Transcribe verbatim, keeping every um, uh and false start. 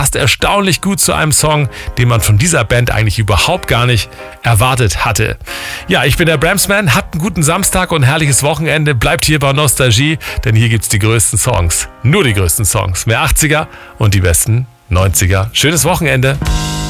passt erstaunlich gut zu einem Song, den man von dieser Band eigentlich überhaupt gar nicht erwartet hatte. Ja, ich bin der Bramsman, habt einen guten Samstag und ein herrliches Wochenende. Bleibt hier bei Nostalgie, denn hier gibt's die größten Songs. Nur die größten Songs. Mehr achtziger und die besten neunziger. Schönes Wochenende.